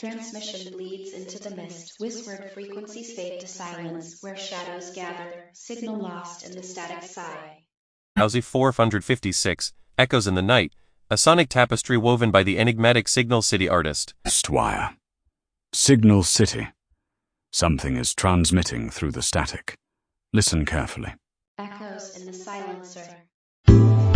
Transmission bleeds into the mist. Whispered frequencies fade to silence, where shadows gather. Signal lost in the static sigh. Housey 456, Echoes in the Night, a sonic tapestry woven by the enigmatic Signal City artist. Wire. Signal City. Something is transmitting through the static. Listen carefully. Echoes in the silencer.